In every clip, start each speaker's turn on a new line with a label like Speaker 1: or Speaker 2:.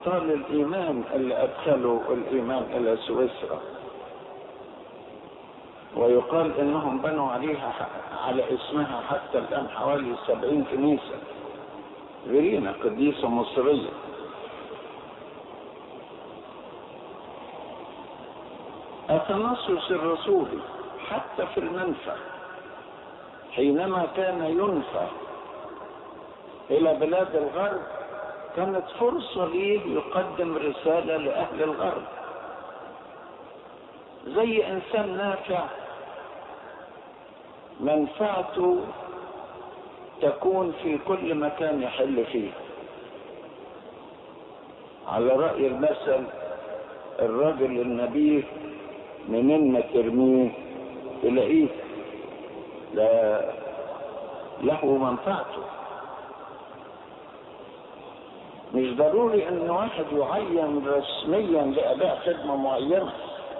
Speaker 1: طال الإيمان اللي أدخلوا الإيمان إلى سويسرا، ويقال إنهم بنوا عليها على اسمها حتى الآن حوالي 70 كنيسة. فيرينا قديسة مصرية. أثناسيوس الرسولي حتى في المنفى حينما كان ينفى إلى بلاد الغرب كانت فرصة ليه يقدم رسالة لأهل الغرب، زي إنسان نافع منفعته تكون في كل مكان يحل فيه. على رأي المثل، الرجل النبيه منين ما ترميه تلاقيه، له منفعته. مش ضروري ان واحد يعين رسميا لأداء خدمة معينة.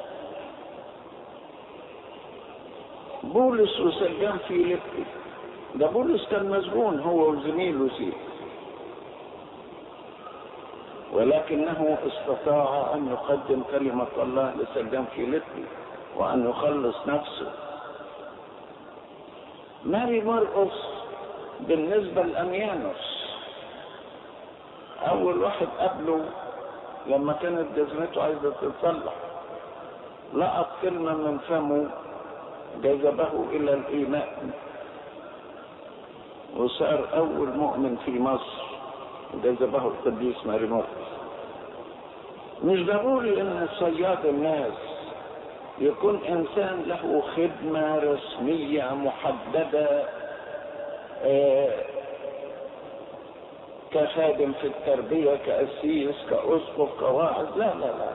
Speaker 1: بولس وسجان فيليبي، ده بولس كان مسجون هو وزميله فيه، ولكنه استطاع ان يقدم كلمة الله لسجان فيليبي وان يخلص نفسه. ماري مرقس بالنسبة لأميانوس، اول واحد قبله لما كانت جزمته عايزة تتصلح لقط كلمة من فمه جذبه الى الايمان، وصار اول مؤمن في مصر جذبه القديس ماري مرقس. مش ضروري ان صياد الناس يكون انسان له خدمة رسمية محددة، كخادم في التربية، كأسيس، كأسقف، كواعظ. لا لا لا،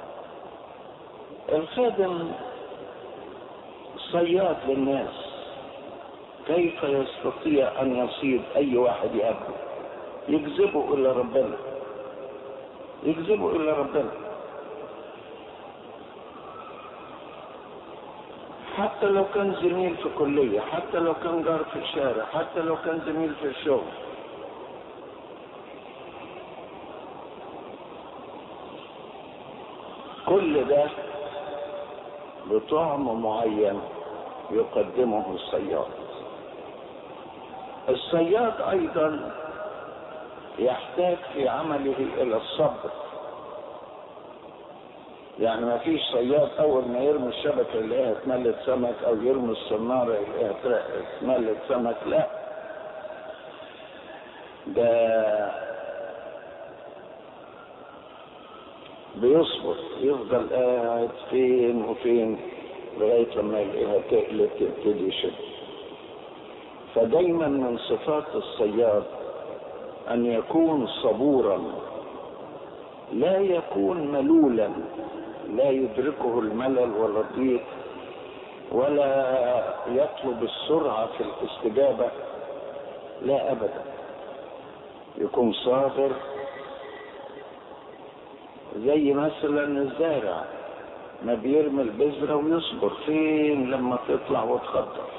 Speaker 1: الخادم صياد للناس. كيف يستطيع ان يصيد اي واحد يقابله؟ يجذبه الى ربنا، يجذبه الى ربنا. حتى لو كان زميل في كلية، حتى لو كان جار في الشارع، حتى لو كان زميل في الشغل. كل ده بطعم معين يقدمه الصياد. الصياد ايضا يحتاج في عمله الى الصبر. يعني ما فيش صياد اول ما يرمي الشبكه يلاقيها اتملت سمك، او يرمي الصناره يلاقيها اتملت سمك. لا، ده بيصبر، يفضل قاعد فين وفين لغايه لما يلاقيها تقلت تبتدي يشد. فدايما من صفات الصياد ان يكون صبورا، لا يكون ملولا، لا يدركه الملل ولا الضيق، ولا يطلب السرعة في الاستجابة. لا ابدا، يكون صابر. زي مثلا الزارع ما بيرمي البذرة ويصبر فين لما تطلع وتخضر.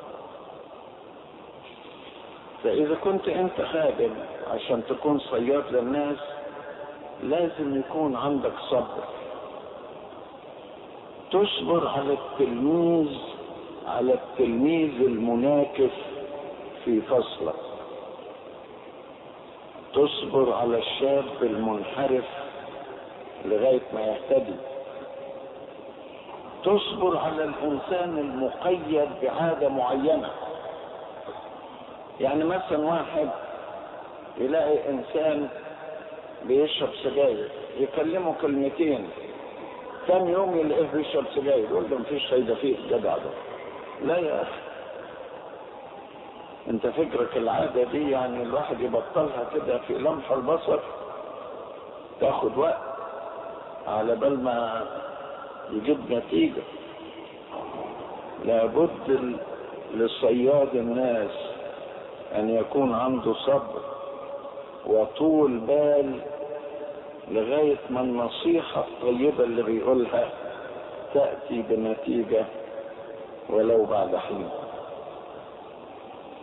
Speaker 1: فإذا كنت أنت خادم عشان تكون صياد للناس لازم يكون عندك صبر. تصبر على التلميذ المناكف في فصلك. تصبر على الشاب المنحرف لغاية ما يهتدي. تصبر على الإنسان المقيد بعادة معينة. يعني مثلا واحد يلاقي إنسان بيشرب سجاير، يكلمه كلمتين، كم يوم يلاقيه بيشرب سجاير، يقول له مفيش فايدة فيه الجدع ده. لا يا أخي، أنت فكرك العادة دي يعني الواحد يبطلها كده في لمح البصر؟ تاخد وقت على بال ما يجيب نتيجة. لابد لصياد الناس أن يكون عنده صبر وطول بال لغاية ما النصيحة الطيبة اللي بيقولها تأتي بنتيجة ولو بعد حين.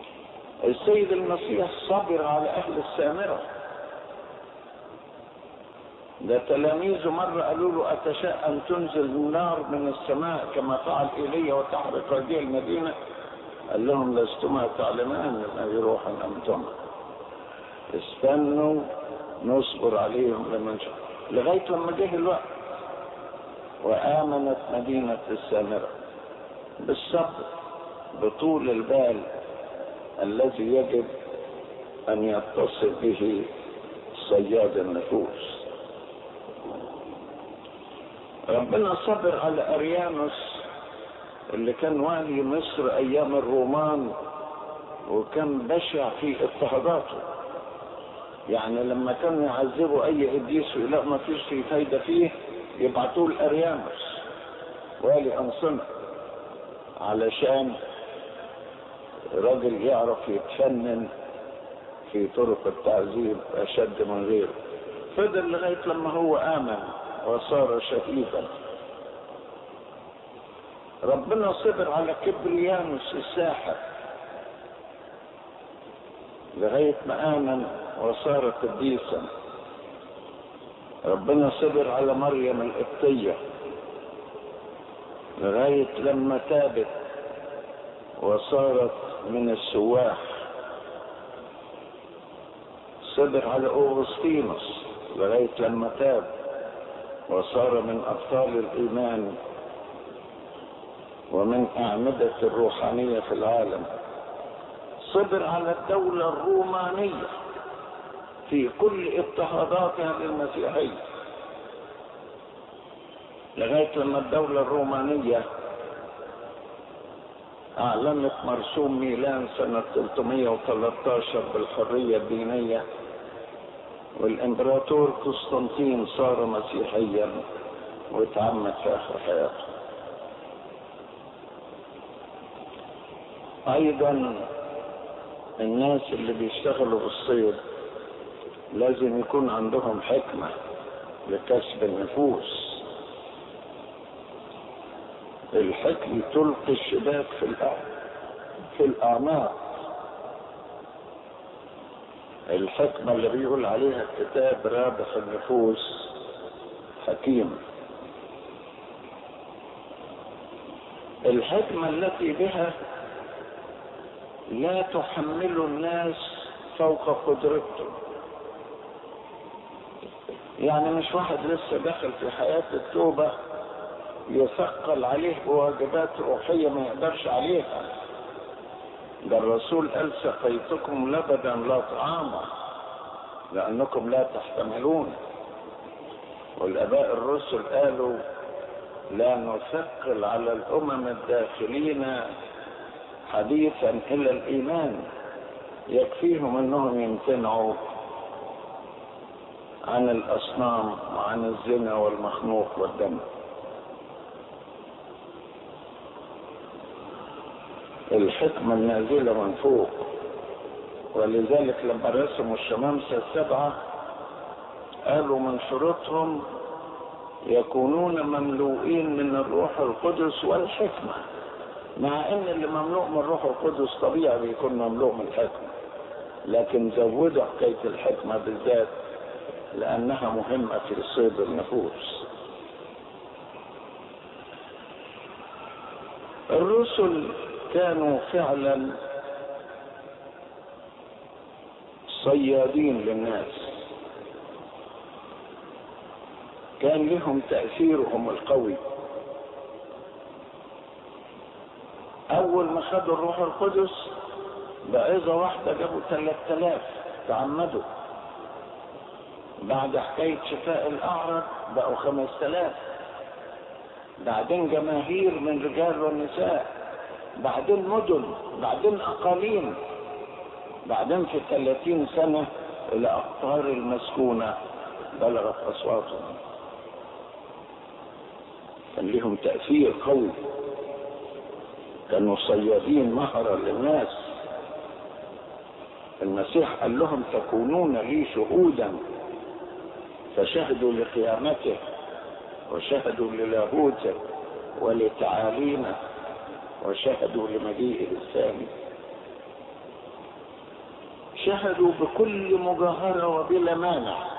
Speaker 1: السيد المسيح صبر على أهل السامرة. ده تلاميذه مرة قالوا له أتشاء أن تنزل نار من السماء كما فعل إيليا وتحرق هذه المدينة؟ قال لهم لستما تعلمان الذي روحا أنتم، استنوا نصبر عليهم لغاية لما جه الوقت. وآمنت مدينة السامرة بالصبر، بطول البال الذي يجب أن يتصل به صياد النفوس. ربنا صبر على أريانوس اللي كان والي مصر أيام الرومان، وكان بشع في اضطهاداته. يعني لما كانوا يعذبوا أي قديس ويلاقوا ما فيش في فايدة فيه يبعتوه لأريانوس والي أنصنة، علشان راجل يعرف يتفنن في طرق التعذيب أشد من غيره. فضل لغاية لما هو آمن وصار شهيدا. ربنا صبر على كبريانوس الساحر لغاية ما آمن وصار قديسا. ربنا صبر على مريم القبطية لغاية لما تابت وصارت من السواح. صبر على أوغسطينوس لغاية لما تاب وصار من أبطال الإيمان ومن أعمدة الروحانية في العالم. صبر على الدولة الرومانية في كل اضطهاداتها للمسيحية لغاية لما الدولة الرومانية أعلنت مرسوم ميلان سنة 313 بالحرية الدينية، والإمبراطور قسطنطين صار مسيحيا واتعمد في آخر حياته. أيضا الناس اللي بيشتغلوا بالصيد لازم يكون عندهم حكمة لكسب النفوس. الحكمة تلقي الشباك في الأعماق. الحكمة اللي بيقول عليها الكتاب رابح النفوس حكيم. الحكمة التي بها لا تحمل الناس فوق قدرته. يعني مش واحد لسه داخل في حياة التوبة يثقل عليه بواجبات روحية ما يقدرش عليها. ده الرسول قال سقيتكم لبدا لا طعاما لأنكم لا تحتملون. والآباء الرسل قالوا لا نثقل على الأمم الداخلين حديثا إلى الإيمان، يكفيهم أنهم يمتنعوا عن الأصنام وعن الزنا والمخنوق والدم. الحكمة النازلة من فوق. ولذلك لما رسموا الشمامسة السبعة قالوا من شروطهم يكونون مملوئين من الروح القدس والحكمة، مع ان اللي مملوء من الروح القدس طبيعي بيكون مملوء من الحكمة، لكن زودوا حكاية الحكمة بالذات لأنها مهمة في صيد النفوس. الرسل كانوا فعلا صيادين للناس، كان لهم تأثيرهم القوي. أول ما خدوا الروح القدس بعظة واحدة جابوا 3000 تعمدوا. بعد حكاية شفاء الأعرج بقوا 5000. بعدين جماهير من رجال ونساء، بعدين مدن، بعدين أقاليم، بعدين في 30 سنة إلى أقطار المسكونة بلغت أصواتهم. كان لهم تأثير قوي، كانوا صيادين مهرة للناس. المسيح قال لهم تكونون لي شهودا، فشهدوا لقيامته وشهدوا للاهوته ولتعاليمه وشهدوا لمجيئه الثاني. شهدوا بكل مجاهرة وبلا مانع.